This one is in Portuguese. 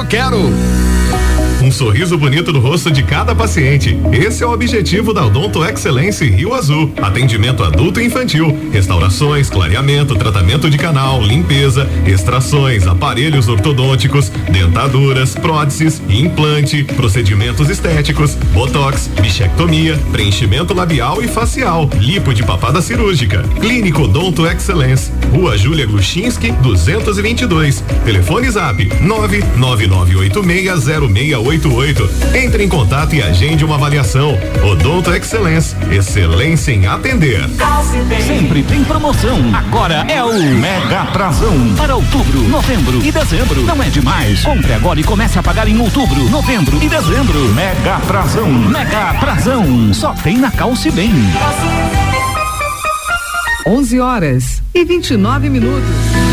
quero. Um sorriso bonito no rosto de cada paciente. Esse é o objetivo da Odonto Excellence Rio Azul. Atendimento adulto e infantil, restaurações, clareamento, tratamento de canal, limpeza, extrações, aparelhos ortodônticos, dentaduras, próteses, implante, procedimentos estéticos, botox, bichectomia, preenchimento labial e facial, lipo de papada cirúrgica. Clínico Odonto Excellence, Rua Júlia Gluchinski, 222. Telefone Zap 999860688. Entre em contato e agende uma avaliação. Odonto Excellence, excelência em atender. Sempre tem promoção. Agora é o Mega Prazão. Para outubro, novembro e dezembro. Não é demais. Compre agora e comece a pagar em outubro, novembro e dezembro. Mega Prazão. Mega Prazão. Só tem na Calce Bem. 11h29.